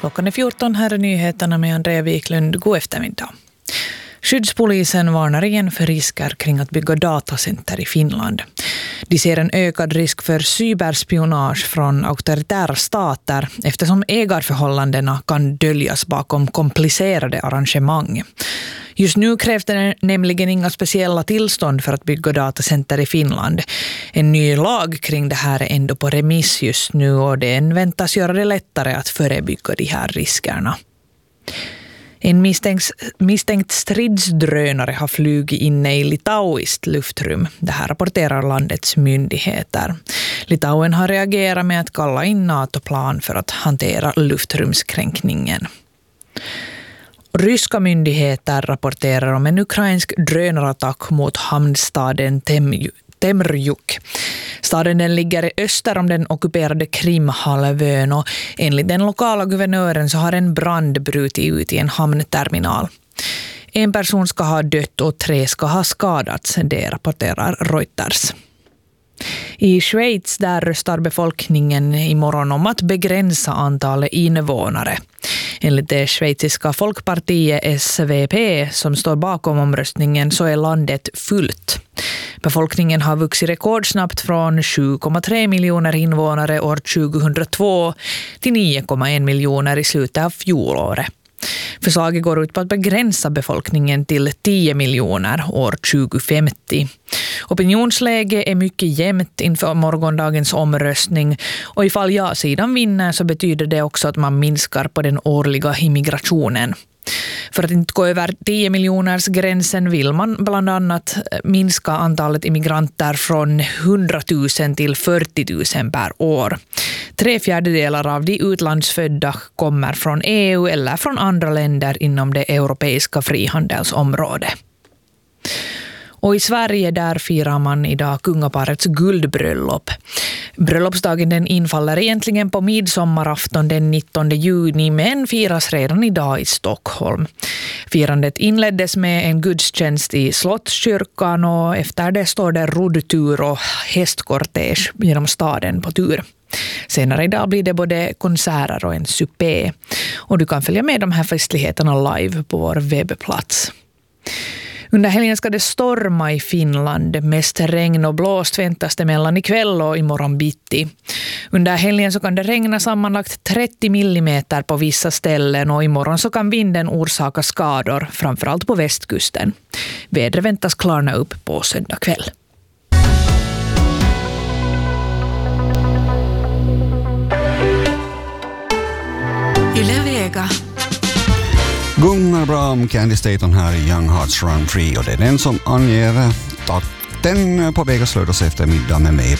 Klockan är 14, här är nyheterna med Andrea Wiklund. God eftermiddag. Skyddspolisen varnar igen för risker kring att bygga datacenter i Finland. De ser en ökad risk för cyberspionage från auktoritära stater eftersom ägarförhållandena kan döljas bakom komplicerade arrangemang. Just nu krävs det nämligen inga speciella tillstånd för att bygga datacenter i Finland. En ny lag kring det här är ändå på remiss just nu och den väntas göra det lättare att förebygga de här riskerna. En misstänkt stridsdrönare har flugit inne i litauiskt luftrum. Det här rapporterar landets myndigheter. Litauen har reagerat med att kalla in NATO-plan för att hantera luftrumskränkningen. Ryska myndigheter rapporterar om en ukrainsk drönarattack mot hamnstaden Temrjuk. Staden den ligger öster om den ockuperade Krimhalvön och enligt den lokala guvernören så har en brand brutit ut i en hamnterminal. En person ska ha dött och 3 ska ha skadats, det rapporterar Reuters. I Schweiz där röstar befolkningen imorgon om att begränsa antalet invånare. Enligt det schweiziska folkpartiet SVP som står bakom omröstningen så är landet fullt. Befolkningen har vuxit rekordsnabbt från 7,3 miljoner invånare år 2002 till 9,1 miljoner i slutet av fjolåret. Förslaget går ut på att begränsa befolkningen till 10 miljoner år 2050. Opinionsläget är mycket jämnt inför morgondagens omröstning och ifall ja-sidan vinner så betyder det också att man minskar på den årliga immigrationen. För att inte gå över 10 miljoners gränsen vill man bland annat minska antalet immigranter från 100 000 till 40 000 per år. 3/4 av de utlandsfödda kommer från EU eller från andra länder inom det europeiska frihandelsområdet. Och i Sverige där firar man idag kungaparets guldbröllop. Bröllopsdagen den infaller egentligen på midsommarafton den 19 juni men firas redan idag i Stockholm. Firandet inleddes med en gudstjänst i Slottskyrkan och efter det står det roddtur och hästkortege genom staden på tur. Senare idag blir det både konserter och en supé. Och du kan följa med de här festligheterna live på vår webbplats. Under helgen ska det storma i Finland. Mest regn och blåst väntas det mellan ikväll och imorgon bitti. Under helgen så kan det regna sammanlagt 30 millimeter på vissa ställen och imorgon så kan vinden orsaka skador, framförallt på västkusten. Vädret väntas klarna upp på söndag kväll. Yle Vega. Gunnar Brahm, Candy Staton här i Young Hearts Run Free och det är den som anger takten på Vegas lördags eftermiddag med mig